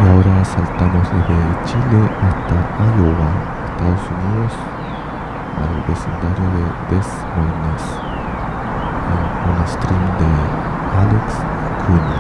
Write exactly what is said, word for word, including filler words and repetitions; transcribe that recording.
Y ahora saltamos desde Chile hasta Iowa, Estados Unidos, al vecindario de Des Moines, en un stream de Alex Cunha.